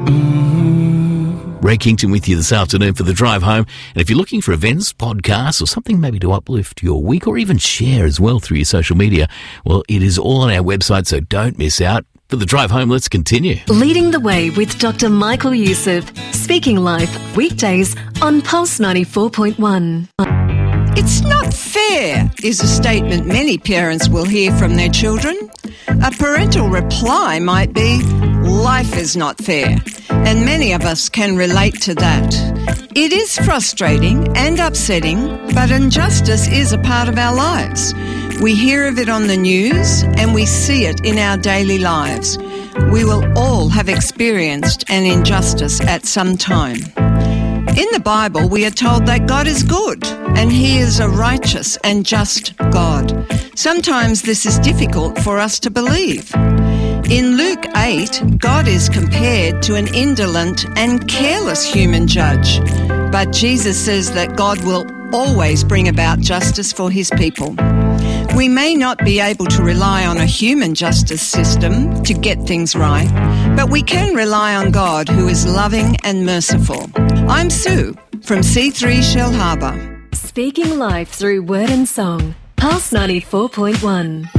Ray Kington with you this afternoon for the drive home. And if you're looking for events, podcasts, or something maybe to uplift your week or even share as well through your social media, well, it is all on our website, so don't miss out. For the drive home, let's continue. Leading the Way with Dr. Michael Youssef. Speaking Life, weekdays on Pulse 94.1. It's not fair is a statement many parents will hear from their children. A parental reply might be, life is not fair, and many of us can relate to that. It is frustrating and upsetting, but injustice is a part of our lives. We hear of it on the news and we see it in our daily lives. We will all have experienced an injustice at some time. In the Bible, we are told that God is good and He is a righteous and just God. Sometimes this is difficult for us to believe. In Luke 8, God is compared to an indolent and careless human judge. But Jesus says that God will always bring about justice for His people. We may not be able to rely on a human justice system to get things right, but we can rely on God, who is loving and merciful. I'm Sue from C3 Shell Harbour. Speaking Life through word and song. Pulse 94.1.